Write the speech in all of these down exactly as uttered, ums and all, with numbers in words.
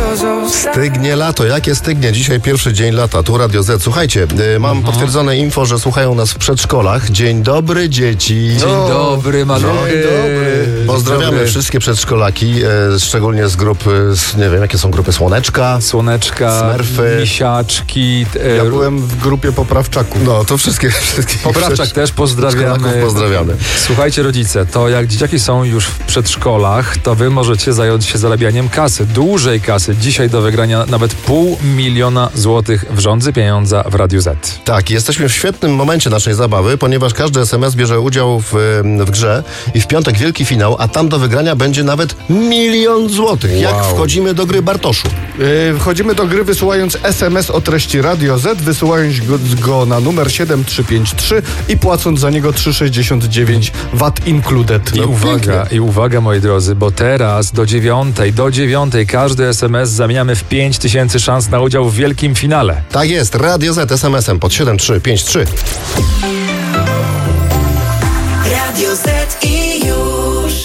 Stygnie lato. Jakie stygnie? Dzisiaj pierwszy dzień lata. Tu Radio Z. Słuchajcie, y, mam mhm. potwierdzone info, że słuchają nas w przedszkolach. Dzień dobry, dzieci. Dzień no. dobry, maluchy. Dzień dobry. Pozdrawiamy dobry. wszystkie przedszkolaki, e, szczególnie z grupy, z, nie wiem, jakie są grupy? Słoneczka? Słoneczka, Smerfy. Misiaczki. E, ja byłem w grupie poprawczaków. No, to wszystkie. wszystkie Poprawczak też pozdrawiamy. pozdrawiamy. Słuchajcie, rodzice, to jak dzieciaki są już w przedszkolach, to wy możecie zająć się zarabianiem kasy, dużej kasy. Dzisiaj do wygrania nawet pół miliona złotych w rządzy pieniądza w Radiu Z. Tak, jesteśmy w świetnym momencie naszej zabawy, ponieważ każdy es em es bierze udział w, w grze i w piątek wielki finał, a tam do wygrania będzie nawet milion złotych. Wow. Jak wchodzimy do gry, Bartoszu? Yy, wchodzimy do gry wysyłając es em es o treści Radio Z, wysyłając go, go na numer siedem trzy pięć trzy i płacąc za niego trzy sześćdziesiąt dziewięć V A T included. I no, uwaga, i uwaga, moi drodzy, bo teraz do dziewiątej, do dziewiątej każdy es em es zamieniamy w pięć tysięcy szans na udział w wielkim finale. Tak jest, Radio Z es em esem pod siedem trzy pięć trzy. Radio Z i już.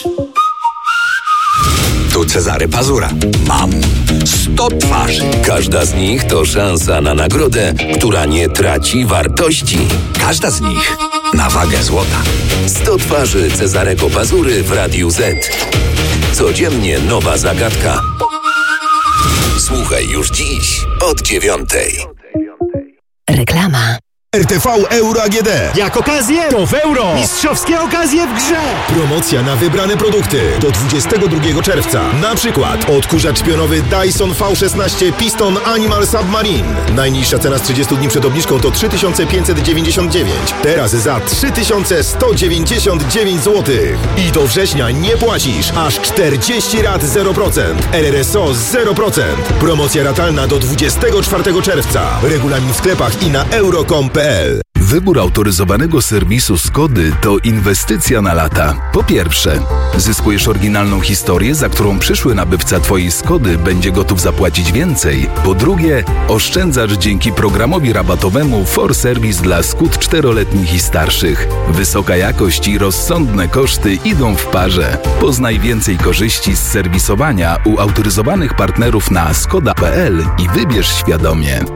Tu Cezary Pazura. Mam sto twarzy. Każda z nich to szansa na nagrodę, która nie traci wartości. Każda z nich na wagę złota. sto twarzy Cezarego Pazury w Radiu Z. Codziennie nowa zagadka. Słuchaj już dziś od dziewiątej. Reklama. R T V Euro A G D. Jak okazję, to w euro. Mistrzowskie okazje w grze. Promocja na wybrane produkty do dwudziestego drugiego czerwca. Na przykład odkurzacz pionowy Dyson V szesnaście Piston Animal Submarine. Najniższa cena z trzydziestu dni przed obniżką to trzy tysiące pięćset dziewięćdziesiąt dziewięć. Teraz za trzy tysiące sto dziewięćdziesiąt dziewięć złotych. I do września nie płacisz. Aż czterdzieści rat zero procent. R R S O zero procent. Promocja ratalna do dwudziestego czwartego czerwca. Regulamin w sklepach i na euro kropka com kropka p l. Wybór autoryzowanego serwisu Skody to inwestycja na lata. Po pierwsze, zyskujesz oryginalną historię, za którą przyszły nabywca Twojej Skody będzie gotów zapłacić więcej. Po drugie, oszczędzasz dzięki programowi rabatowemu For Service dla Skód czteroletnich i starszych. Wysoka jakość i rozsądne koszty idą w parze. Poznaj więcej korzyści z serwisowania u autoryzowanych partnerów na skoda kropka p l i wybierz świadomie.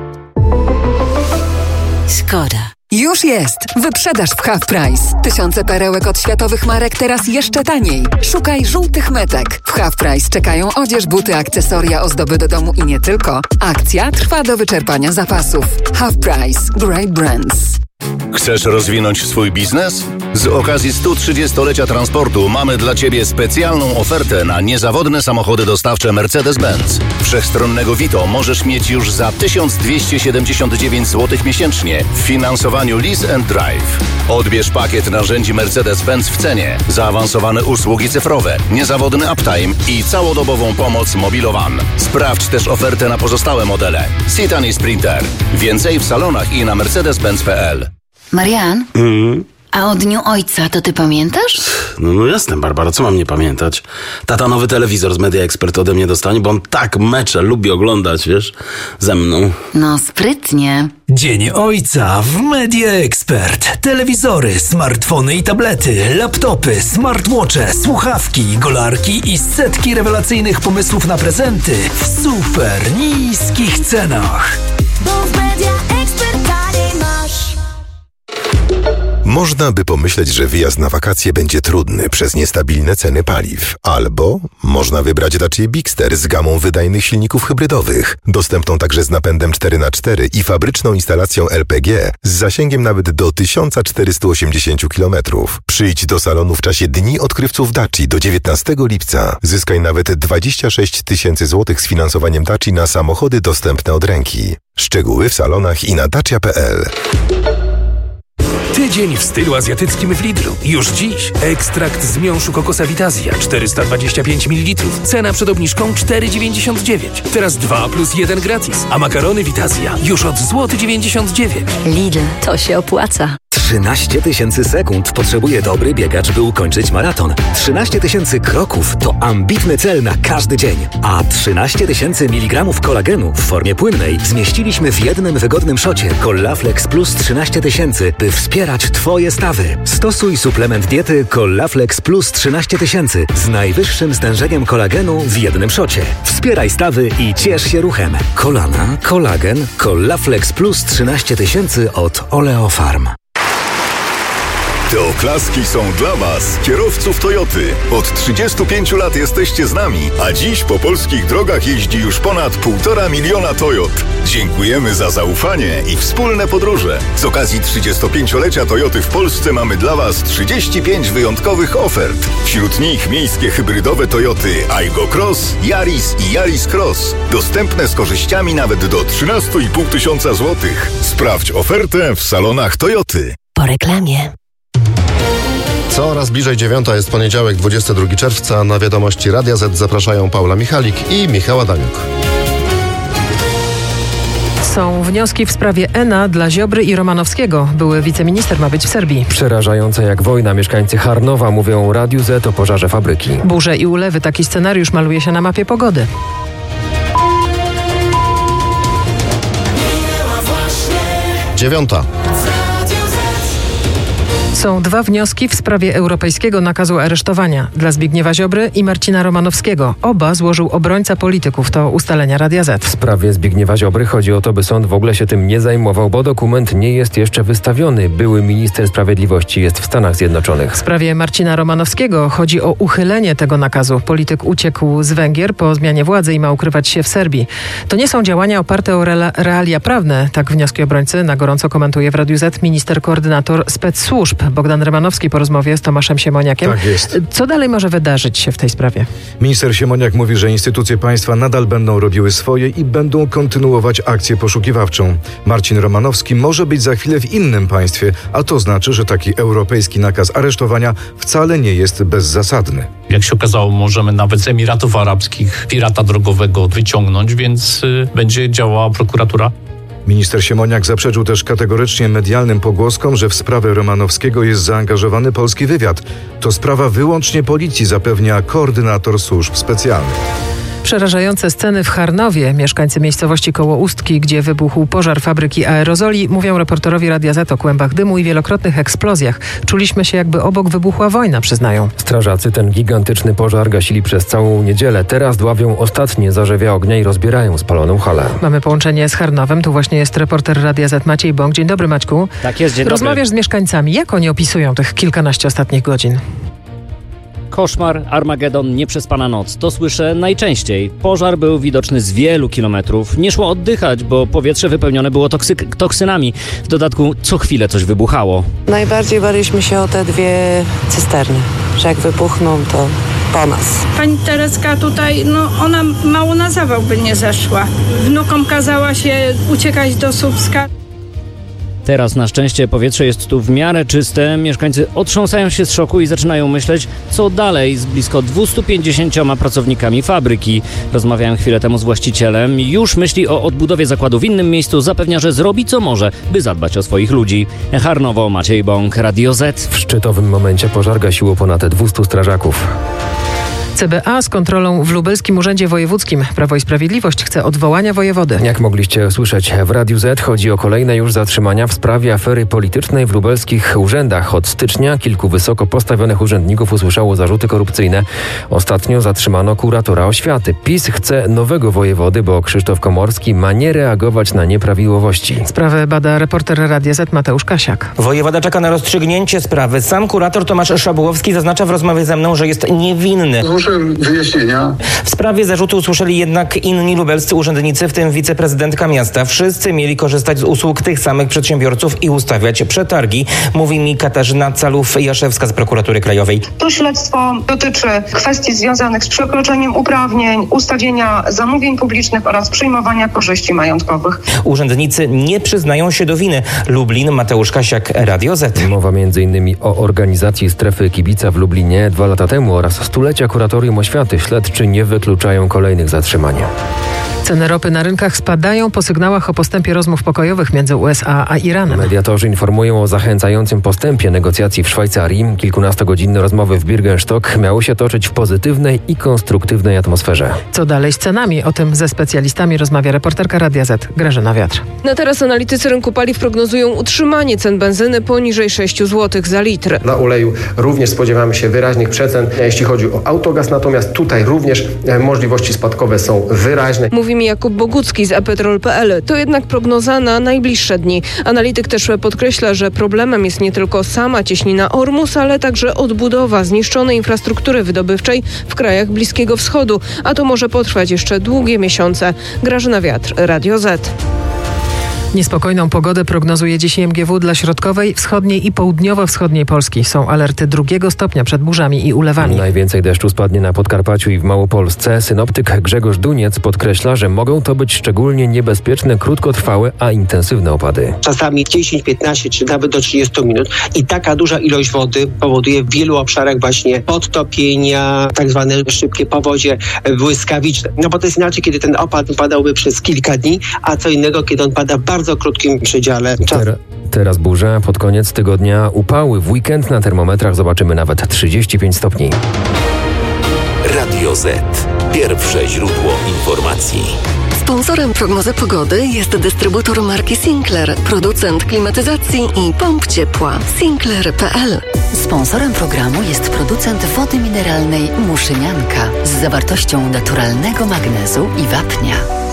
Skoda. Już jest! Wyprzedaż w Half Price. Tysiące perełek od światowych marek teraz jeszcze taniej. Szukaj żółtych metek. W Half Price czekają odzież, buty, akcesoria, ozdoby do domu i nie tylko. Akcja trwa do wyczerpania zapasów. Half Price. Great Brands. Chcesz rozwinąć swój biznes? Z okazji stu trzydziestolecia transportu mamy dla Ciebie specjalną ofertę na niezawodne samochody dostawcze Mercedes-Benz. Wszechstronnego Vito możesz mieć już za tysiąc dwieście siedemdziesiąt dziewięć złotych miesięcznie w finansowaniu Lease and Drive. Odbierz pakiet narzędzi Mercedes-Benz w cenie, zaawansowane usługi cyfrowe, niezawodny uptime i całodobową pomoc Mobilowan. Sprawdź też ofertę na pozostałe modele. Citan i Sprinter. Więcej w salonach i na mercedes benz kropka p l. Marian? Mm. A o Dniu Ojca to ty pamiętasz? No, no jasne, Barbara, co mam nie pamiętać? Tata nowy telewizor z Media Expert ode mnie dostanie, bo on tak mecze lubi oglądać, wiesz, ze mną. No sprytnie. Dzień Ojca w Media Expert. Telewizory, smartfony i tablety, laptopy, smartwatche, słuchawki, golarki i setki rewelacyjnych pomysłów na prezenty w super niskich cenach. Bo w Media Expert taniej masz. Można by pomyśleć, że wyjazd na wakacje będzie trudny przez niestabilne ceny paliw. Albo można wybrać Dacia Bigster z gamą wydajnych silników hybrydowych, dostępną także z napędem cztery na cztery i fabryczną instalacją L P G z zasięgiem nawet do tysiąc czterysta osiemdziesiąt kilometrów. Przyjdź do salonu w czasie Dni Odkrywców Daci do dziewiętnastego lipca. Zyskaj nawet dwadzieścia sześć tysięcy złotych z finansowaniem Daci na samochody dostępne od ręki. Szczegóły w salonach i na dacia kropka p l. Tydzień w stylu azjatyckim w Lidlu. Już dziś ekstrakt z miąższu kokosa Vitazja czterysta dwadzieścia pięć mililitrów. Cena przed obniżką cztery dziewięćdziesiąt dziewięć. Teraz dwa plus jeden gratis. A makarony Vitazja już od złoty dziewięćdziesiąt dziewięć. Lidl, to się opłaca. trzynaście tysięcy sekund potrzebuje dobry biegacz, by ukończyć maraton. trzynaście tysięcy kroków to ambitny cel na każdy dzień. A trzynaście tysięcy miligramów kolagenu w formie płynnej zmieściliśmy w jednym wygodnym szocie Collaflex Plus trzynaście tysięcy, by wspierać Twoje stawy. Stosuj suplement diety Collaflex Plus trzynaście tysięcy z najwyższym stężeniem kolagenu w jednym szocie. Wspieraj stawy i ciesz się ruchem. Kolana, kolagen, Collaflex Plus trzynaście tysięcy od Oleofarm. Te oklaski są dla Was, kierowców Toyoty. Od trzydziestu pięciu lat jesteście z nami, a dziś po polskich drogach jeździ już ponad półtora miliona Toyot. Dziękujemy za zaufanie i wspólne podróże. Z okazji trzydziestopięciolecia Toyoty w Polsce mamy dla Was trzydzieści pięć wyjątkowych ofert. Wśród nich miejskie hybrydowe Toyoty Aygo Cross, Yaris i Yaris Cross. Dostępne z korzyściami nawet do trzynaście i pół tysiąca złotych. Sprawdź ofertę w salonach Toyoty. Po reklamie. Coraz bliżej dziewiąta jest poniedziałek, dwudziestego drugiego czerwca. Na wiadomości Radia Z zapraszają Paula Michalik i Michał Adamiuk. Są wnioski w sprawie E N A dla Ziobry i Romanowskiego. Były wiceminister ma być w Serbii. Przerażające jak wojna. Mieszkańcy Charnowa mówią Radiu Z o pożarze fabryki. Burze i ulewy. Taki scenariusz maluje się na mapie pogody. Dziewiąta. Są dwa wnioski w sprawie europejskiego nakazu aresztowania dla Zbigniewa Ziobry i Marcina Romanowskiego. Oba złożył obrońca polityków, to ustalenia Radia Z. W sprawie Zbigniewa Ziobry chodzi o to, by sąd w ogóle się tym nie zajmował, bo dokument nie jest jeszcze wystawiony. Były minister sprawiedliwości jest w Stanach Zjednoczonych. W sprawie Marcina Romanowskiego chodzi o uchylenie tego nakazu. Polityk uciekł z Węgier po zmianie władzy i ma ukrywać się w Serbii. To nie są działania oparte o re- realia prawne, tak wnioski obrońcy. Na gorąco komentuje w Radiu Z minister koordynator spec-służb Bogdan Rymanowski po rozmowie z Tomaszem Siemoniakiem. Tak jest. Co dalej może wydarzyć się w tej sprawie? Minister Siemoniak mówi, że instytucje państwa nadal będą robiły swoje i będą kontynuować akcję poszukiwawczą. Marcin Romanowski może być za chwilę w innym państwie, a to znaczy, że taki europejski nakaz aresztowania wcale nie jest bezzasadny. Jak się okazało, możemy nawet z Emiratów Arabskich pirata drogowego wyciągnąć, więc y, będzie działała prokuratura. Minister Siemoniak zaprzeczył też kategorycznie medialnym pogłoskom, że w sprawę Romanowskiego jest zaangażowany polski wywiad. To sprawa wyłącznie policji, zapewnia koordynator służb specjalnych. Przerażające sceny w Charnowie. Mieszkańcy miejscowości koło Ustki, gdzie wybuchł pożar fabryki aerozoli, mówią reporterowi Radia Z o kłębach dymu i wielokrotnych eksplozjach. Czuliśmy się, jakby obok wybuchła wojna, przyznają. Strażacy ten gigantyczny pożar gasili przez całą niedzielę. Teraz dławią ostatnie zarzewia ognia i rozbierają spaloną halę. Mamy połączenie z Charnowem. Tu właśnie jest reporter Radia Z Maciej Bąk. Dzień dobry, Maćku. Tak jest, dzień dobry. Rozmawiasz z mieszkańcami. Jak oni opisują tych kilkanaście ostatnich godzin? Koszmar, Armagedon, nieprzespana noc. To słyszę najczęściej. Pożar był widoczny z wielu kilometrów. Nie szło oddychać, bo powietrze wypełnione było toksyk- toksynami. W dodatku co chwilę coś wybuchało. Najbardziej baliśmy się o te dwie cysterny, że jak wybuchną, to po nas. Pani Tereska tutaj, no ona mało na zawał by nie zeszła. Wnukom kazała się uciekać do Słupska. Teraz na szczęście powietrze jest tu w miarę czyste. Mieszkańcy otrząsają się z szoku i zaczynają myśleć, co dalej z blisko dwieście pięćdziesięcioma pracownikami fabryki. Rozmawiałem chwilę temu z właścicielem. Już myśli o odbudowie zakładu w innym miejscu. Zapewnia, że zrobi co może, by zadbać o swoich ludzi. Charnowo, Maciej Bąk, Radio Z. W szczytowym momencie pożar gasiło ponad dwieście strażaków. C B A z kontrolą w Lubelskim Urzędzie Wojewódzkim. Prawo i Sprawiedliwość chce odwołania wojewody. Jak mogliście słyszeć w Radiu Z, chodzi o kolejne już zatrzymania w sprawie afery politycznej w lubelskich urzędach. Od stycznia kilku wysoko postawionych urzędników usłyszało zarzuty korupcyjne. Ostatnio zatrzymano kuratora oświaty. PiS chce nowego wojewody, bo Krzysztof Komorski ma nie reagować na nieprawidłowości. Sprawę bada reporter Radia Z Mateusz Kasiak. Wojewoda czeka na rozstrzygnięcie sprawy. Sam kurator Tomasz Szabłowski zaznacza w rozmowie ze mną, że jest niewinny. Wyjaśnienia. W sprawie zarzutu usłyszeli jednak inni lubelscy urzędnicy, w tym wiceprezydentka miasta. Wszyscy mieli korzystać z usług tych samych przedsiębiorców i ustawiać przetargi, mówi mi Katarzyna Calów-Jaszewska z Prokuratury Krajowej. To śledztwo dotyczy kwestii związanych z przekroczeniem uprawnień, ustawienia zamówień publicznych oraz przyjmowania korzyści majątkowych. Urzędnicy nie przyznają się do winy. Lublin, Mateusz Kasiak, Radio Z. Mowa między innymi o organizacji strefy kibica w Lublinie dwa lata temu oraz stulecia kuratorium oświaty. Śledczy nie wykluczają kolejnych zatrzymań. Ceny ropy na rynkach spadają po sygnałach o postępie rozmów pokojowych między U S A a Iranem. Mediatorzy informują o zachęcającym postępie negocjacji w Szwajcarii. Kilkunastogodzinne rozmowy w Birkenstock miały się toczyć w pozytywnej i konstruktywnej atmosferze. Co dalej z cenami? O tym ze specjalistami rozmawia reporterka Radia Z Grażyna Wiatr. Na teraz analitycy rynku paliw prognozują utrzymanie cen benzyny poniżej sześć złotych za litr. Dla oleju również spodziewamy się wyraźnych przecen, jeśli chodzi o autogaz, natomiast tutaj również możliwości spadkowe są wyraźne. Mówi mi Jakub Bogucki z e petrol kropka p l. To jednak prognoza na najbliższe dni. Analityk też podkreśla, że problemem jest nie tylko sama cieśnina Ormus, ale także odbudowa zniszczonej infrastruktury wydobywczej w krajach Bliskiego Wschodu, a to może potrwać jeszcze długie miesiące. Grażyna Wiatr, Radio Z. Niespokojną pogodę prognozuje dziś I M G W dla środkowej, wschodniej i południowo-wschodniej Polski. Są alerty drugiego stopnia przed burzami i ulewami. Najwięcej deszczu spadnie na Podkarpaciu i w Małopolsce. Synoptyk Grzegorz Duniec podkreśla, że mogą to być szczególnie niebezpieczne, krótkotrwałe, a intensywne opady. Czasami dziesięć, piętnaście czy nawet do trzydziestu minut. I taka duża ilość wody powoduje w wielu obszarach właśnie podtopienia, tak zwane szybkie powodzie błyskawiczne. No bo to jest inaczej, kiedy ten opad padałby przez kilka dni, a co innego, kiedy on pada bardzo bardzo krótkim przedziale czasu. Ter- teraz burza, pod koniec tygodnia upały. W weekend na termometrach zobaczymy nawet trzydzieści pięć stopni. Radio Z. Pierwsze źródło informacji. Sponsorem prognozy pogody jest dystrybutor marki Sinclair, producent klimatyzacji i pomp ciepła. Sinclair kropka p l. Sponsorem programu jest producent wody mineralnej Muszynianka z zawartością naturalnego magnezu i wapnia.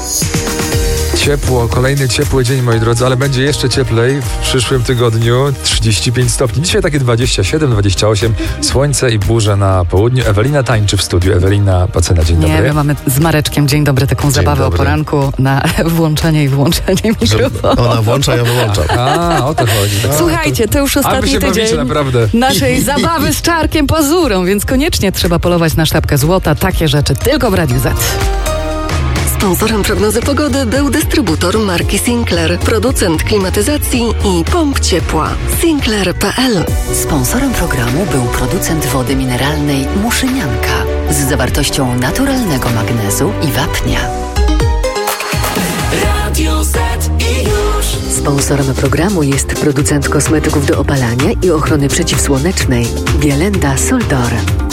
Ciepło, kolejny ciepły dzień, moi drodzy, ale będzie jeszcze cieplej w przyszłym tygodniu, trzydzieści pięć stopni. Dzisiaj takie dwadzieścia siedem, dwadzieścia osiem, słońce i burze na południu. Ewelina tańczy w studiu. Ewelina Pacyna, dzień dobry. Nie, my mamy z Mareczkiem, dzień dobry, taką zabawę dobry. O poranku na włączenie i wyłączenie mikrofonu. Ona włącza, ja wyłączam. A, o to chodzi. Tak? Słuchajcie, to już ostatni się tydzień bawicie, naprawdę. naszej zabawy z Czarkiem Pazurą, więc koniecznie trzeba polować na sztabkę złota. Takie rzeczy tylko w Radiu Z. Sponsorem prognozy pogody był dystrybutor marki Sinclair, producent klimatyzacji i pomp ciepła. Sinclair kropka p l. Sponsorem programu był producent wody mineralnej Muszynianka z zawartością naturalnego magnezu i wapnia. Radio Z i już. Sponsorem programu jest producent kosmetyków do opalania i ochrony przeciwsłonecznej Bielenda Soldor.